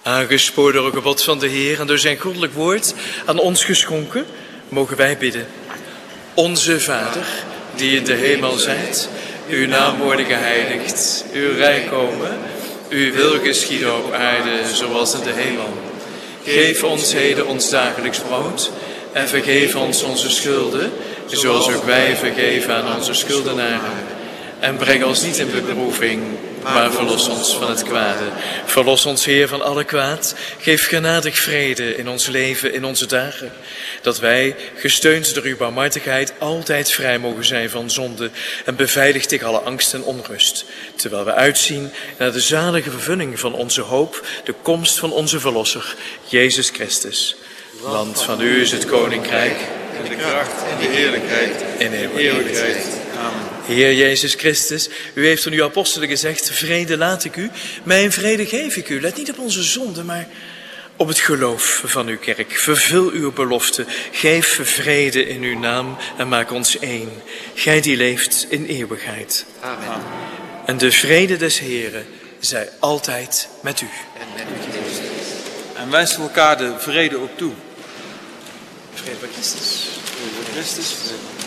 Aangespoord door het gebod van de Heer en door zijn goddelijk woord aan ons geschonken, mogen wij bidden. Onze Vader, die in de hemel zijt, uw naam worden geheiligd, uw rijk komen, uw wil geschieden op aarde zoals in de hemel. Geef ons heden ons dagelijks brood en vergeef ons onze schulden, zoals ook wij vergeven aan onze schuldenaren. En breng ons niet in beproeving, maar verlos ons van het kwade. Verlos ons, Heer, van alle kwaad. Geef genadig vrede in ons leven, in onze dagen. Dat wij, gesteund door uw barmhartigheid, altijd vrij mogen zijn van zonde en beveiligd tegen alle angst en onrust. Terwijl we uitzien naar de zalige vervulling van onze hoop, de komst van onze Verlosser, Jezus Christus. Want van u is het koninkrijk en de kracht en de heerlijkheid in eeuwigheid. Amen. Heer Jezus Christus, u heeft aan uw apostelen gezegd, vrede laat ik u, mijn vrede geef ik u. Let niet op onze zonden, maar op het geloof van uw kerk. Vervul uw belofte, geef vrede in uw naam en maak ons één. Gij die leeft in eeuwigheid. Amen. En de vrede des Heren zij altijd met u. En met uw geest. En wensen we elkaar de vrede ook toe. Vrede bij Christus. Christus.